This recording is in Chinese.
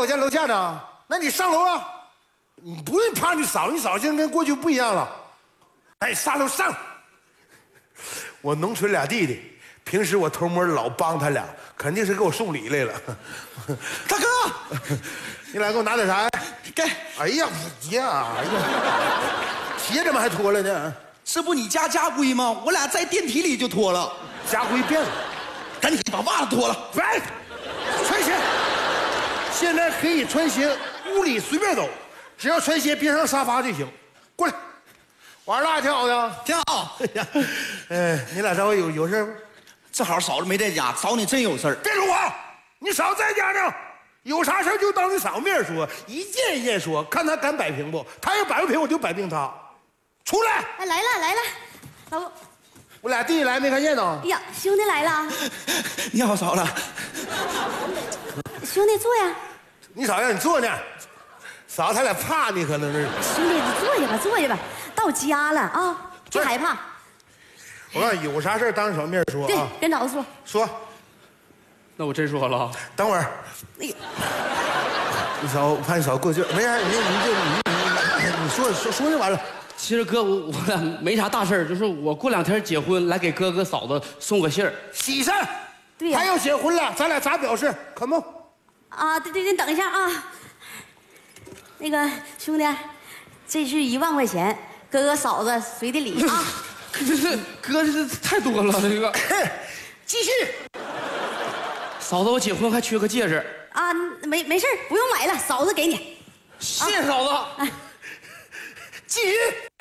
我家楼下呢，那你上楼啊，你不用怕你嫂，你嫂现在跟过去不一样了。哎，上楼上。我农村俩弟弟，平时我偷摸老帮他俩，肯定是给我送礼来了。 大哥， 你俩给我拿点啥呀？ 给。 哎呀，哎呀，鞋怎么还脱了呢？ 这不你家规吗？我俩在电梯里就脱了。 家规变了， 赶紧把袜子脱了。 来，穿鞋。现在可以穿鞋，屋里随便走，只要穿鞋别上沙发就行。过来，玩辣挺好的， 挺好。 你俩找我有事吗？ 正好嫂子没在家，找你真有事儿。 别说话，你嫂在家呢，有啥事就当你嫂面说，一件一件说，看他敢摆平不？他要摆不平，我就摆平他。出来！ 哎，来了，老公。 我俩弟弟来没看见呢？ 哎呀，兄弟来了。 你好，嫂子。 兄弟坐呀。 你嫂让你坐呢，嫂子他俩怕你可能是。 兄弟，你坐下吧，到家了啊，别害怕。 我告诉你，有啥事当你嫂面说啊。 对，跟嫂子说。 说。 那我真说了。 等会儿。 哎呀， 你嫂，我怕你嫂过劲，没事，你说就完了。 其实哥，我俩没啥大事儿，就是我过2天结婚，来给哥哥嫂子送个信儿。 喜事。 对呀。 他要结婚了，咱俩咋表示？可不？ 啊，对，你等一下啊。那个兄弟，这是1万块钱，哥哥嫂子随的礼啊。 哥，这太多了，这个。 继续。 嫂子，我结婚还缺个戒指。 啊，没事不用买了，嫂子给你。 谢谢嫂子。 继续。